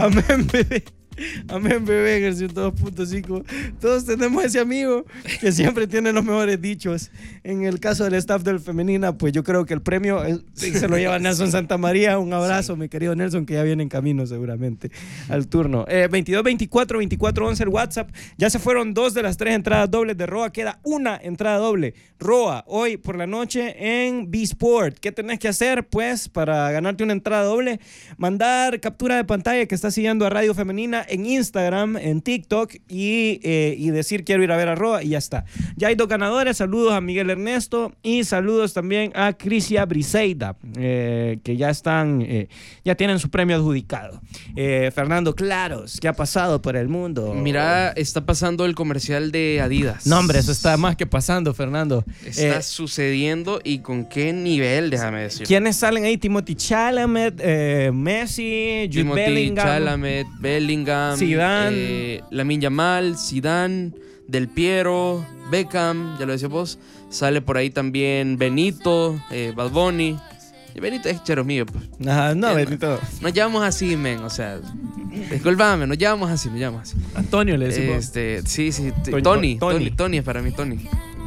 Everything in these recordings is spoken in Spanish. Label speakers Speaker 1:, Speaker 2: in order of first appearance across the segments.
Speaker 1: Amén, bebé. Amén, bebé, en el 102.5. Todos tenemos ese amigo que siempre tiene los mejores dichos. En el caso del staff del Femenina, pues yo creo que el premio se lo lleva Nelson Santamaría. Un abrazo, mi querido Nelson, que ya viene en camino seguramente al turno. 22-24-24-11 el WhatsApp. Ya se fueron 2 de las 3 entradas dobles de Roa. Queda una entrada doble. Roa, hoy por la noche en B-Sport. ¿Qué tenés que hacer, pues, para ganarte una entrada doble? Mandar captura de pantalla que está siguiendo a Radio Femenina en Instagram, en TikTok y decir quiero ir a ver a Roa y ya está. Ya hay 2 ganadores. Saludos a Miguel Ernesto y saludos también a Crisia Briseida, que ya están, ya tienen su premio adjudicado. Fernando Claros, ¿qué ha pasado por el mundo?
Speaker 2: Mira, está pasando el comercial de Adidas.
Speaker 1: No, hombre, eso está más que pasando, Fernando.
Speaker 2: Está sucediendo y con qué nivel, déjame decir.
Speaker 1: ¿Quiénes salen ahí? Timothy Chalamet, Messi, Jude Bellingham.
Speaker 2: Chalamet, Bellingham,
Speaker 1: Zidane,
Speaker 2: Lamine Yamal, Zidane, Del Piero, Beckham, ya lo decías vos. Sale por ahí también Benito, Bad Bunny. Y Benito es chero mío, pues.
Speaker 1: Ajá, no, Benito.
Speaker 2: Nos llamamos así, men, o sea, disculpame, nos llamamos así.
Speaker 1: Antonio le decimos.
Speaker 2: Sí, Tony es para mí, Tony.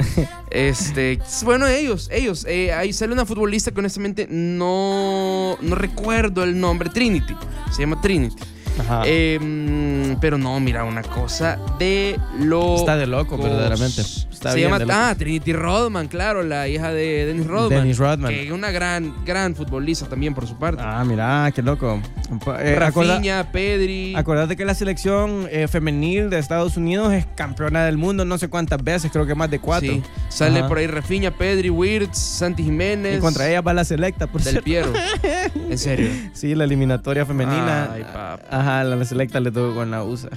Speaker 2: Bueno, ellos, ahí sale una futbolista que honestamente no recuerdo el nombre, Trinity, se llama Trinity.
Speaker 1: Ajá.
Speaker 2: Pero no, mira, una cosa de locos.
Speaker 1: Está de loco, verdaderamente. Está
Speaker 2: se llama Trinity Rodman, claro, la hija de Dennis Rodman. Que es una gran futbolista también por su parte.
Speaker 1: Ah, mira, qué loco.
Speaker 2: Rafinha, Pedri.
Speaker 1: Acordate que la selección femenil de Estados Unidos es campeona del mundo no sé cuántas veces, creo que más de 4.
Speaker 2: Sí. Sale por ahí Rafinha, Pedri, Wirtz, Santi Jiménez.
Speaker 1: Y contra ella va la selecta, por
Speaker 2: Del Piero. ¿En serio?
Speaker 1: Sí, la eliminatoria femenina.
Speaker 2: Ay, papá.
Speaker 1: Ajá, la selecta le tocó con la USA.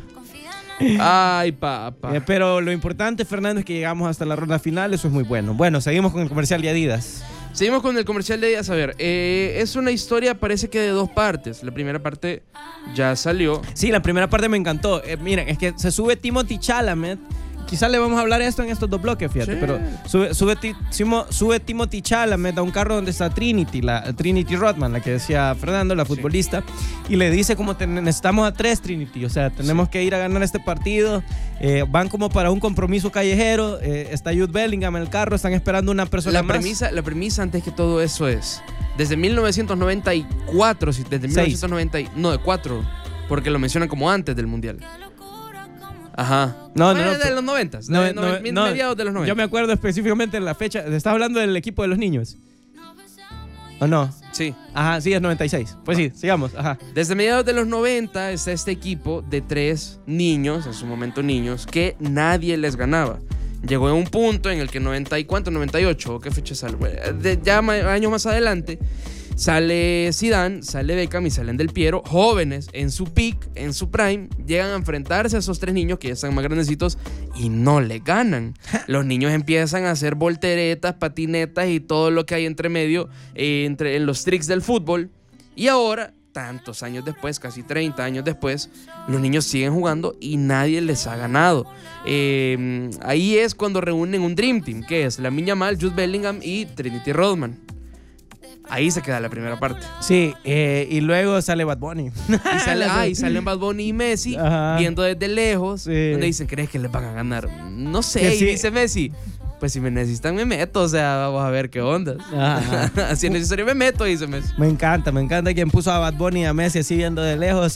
Speaker 2: Ay, papá.
Speaker 1: Pero lo importante, Fernando, es que llegamos hasta la ronda final. Eso es muy bueno. Bueno, seguimos con el comercial de Adidas.
Speaker 2: Seguimos con el comercial de Adidas. A ver, es una historia, parece que de 2 partes. La primera parte ya salió.
Speaker 1: Sí, la primera parte me encantó. Miren, es que se sube Timothy Chalamet. Quizás le vamos a hablar esto en estos 2 bloques, fíjate. Sí. Pero sube Timothy Chalamet a un carro donde está Trinity Rodman, la que decía Fernando, la futbolista. Sí. Y le dice como necesitamos a 3 Trinity. O sea, tenemos que ir a ganar este partido. Van como para un compromiso callejero. Está Jude Bellingham en el carro. Están esperando una persona más.
Speaker 2: La premisa antes que todo eso es desde 1994, desde 1994, porque lo mencionan como antes del Mundial. Ajá.
Speaker 1: No.
Speaker 2: De los 90, mediados de los 90.
Speaker 1: Yo me acuerdo específicamente de la fecha. ¿Estás hablando del equipo de los niños? ¿O no?
Speaker 2: Sí.
Speaker 1: Ajá, sí, es 96. Pues sí, sigamos. Ajá.
Speaker 2: Desde mediados de los 90 está este equipo de 3 niños, en su momento niños, que nadie les ganaba. Llegó en un punto en el que 90 y cuánto, 98, ¿qué fecha sale? Ya años más adelante, sale Zidane, sale Beckham y salen Del Piero, jóvenes, en su peak, en su prime, llegan a enfrentarse a esos 3 niños que ya están más grandecitos y no le ganan. Los niños empiezan a hacer volteretas, patinetas y todo lo que hay entre medio, en los tricks del fútbol. Y ahora, tantos años después, casi 30 años después, los niños siguen jugando y nadie les ha ganado. Ahí es cuando reúnen un Dream Team, que es Lamine Yamal, Jude Bellingham y Trinity Rodman. Ahí se queda la primera parte.
Speaker 1: Sí, y luego sale Bad Bunny.
Speaker 2: Y salen Bad Bunny y Messi, ajá, viendo desde lejos, sí, donde dicen, ¿crees que les van a ganar? No sé, y dice Messi, pues si me necesitan me meto, o sea, vamos a ver qué onda. Si es necesario me meto, dice Messi.
Speaker 1: Me encanta quien puso a Bad Bunny y a Messi así viendo de lejos.